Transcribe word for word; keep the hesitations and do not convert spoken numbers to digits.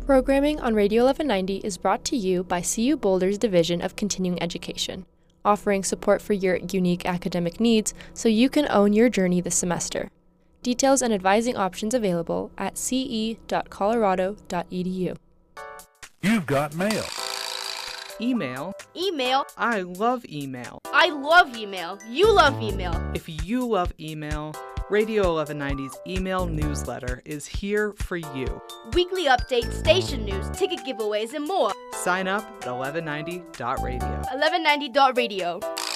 Programming on Radio eleven ninety is brought to you by C U Boulder's Division of Continuing Education, offering support for your unique academic needs so you can own your journey this semester. Details and advising options available at c e dot colorado dot e d u. You've got mail. Email. Email. I love email. I love email. You love email. If you love email, Radio eleven ninety's email newsletter is here for you. Weekly updates, station news, ticket giveaways, and more. Sign up at eleven ninety dot radio. eleven ninety dot radio.